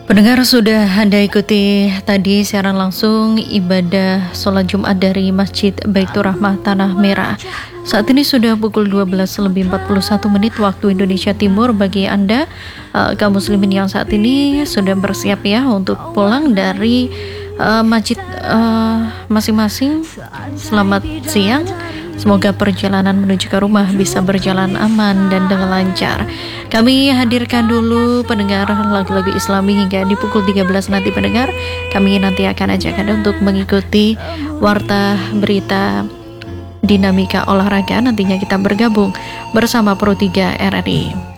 Pendengar, sudah Anda ikuti tadi siaran langsung ibadah sholat Jumat dari Masjid Baitur Rahmah Tanah Merah. Saat ini sudah pukul 12:41 waktu Indonesia Timur. Bagi Anda kaum muslimin yang saat ini sudah bersiap ya untuk pulang dari masjid masing-masing, selamat siang. Semoga perjalanan menuju ke rumah bisa berjalan aman dan dengan lancar. Kami hadirkan dulu pendengar lagu-lagu Islami hingga di pukul 13 nanti pendengar. Kami nanti akan ajak Anda untuk mengikuti warta berita dinamika olahraga. Nantinya kita bergabung bersama Pro 3 RRI.